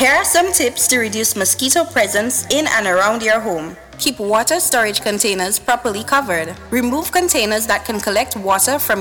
Here are some tips to reduce mosquito presence in and around your home. Keep water storage containers properly covered. Remove containers that can collect water from